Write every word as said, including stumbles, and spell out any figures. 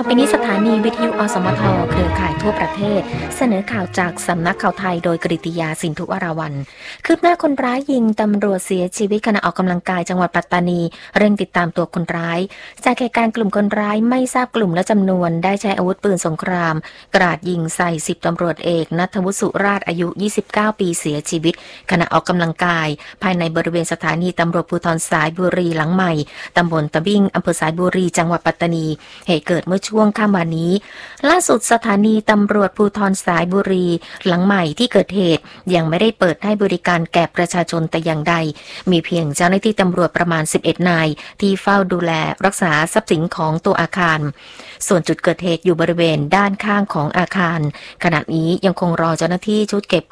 ปีนี้สถานีวิทยุอสมทเครือข่ายทั่วประเทศเสนอข่าวจากสำนักข่าวไทยโดยกฤติยาสินธุวราวัลย์คืบหน้าคนร้ายยิงตำรวจเสียชีวิตขณะออกกำลังกายจังหวัดปัตตานีเร่งติดตามตัวคนร้ายจากเหตุการณ์กลุ่มคนร้ายไม่ทราบกลุ่มและจำนวนได้ใช้อาวุธปืนสงครามกราดยิงใส่สิบตำรวจเอกณัฐวุฒิสุราชอายุยี่สิบเก้าปีเสียชีวิตขณะออกกำลังกายภายในบริเวณสถานีตำรวจภูธรสายบุรีหลังใหม่ตำบลตะบิ่งอำเภอสายบุรีจังหวัดปัตตานีเหตุเกิดเมื่อช่วงค่ำวันนี้ล่าสุดสถานีตำรวจภูธรสายบุรีหลังใหม่ที่เกิดเหตุยังไม่ได้เปิดให้บริการแก่ประชาชนแต่อย่างใดมีเพียงเจ้าหน้าที่ตำรวจประมาณสิบเอ็ดนายที่เฝ้าดูแลรักษาทรัพย์สินของตัวอาคารส่วนจุดเกิดเหตุอยู่บริเวณด้านข้างของอาคารขณะนี้ยังคงรอเจ้าหน้าที่ชุดเก็บ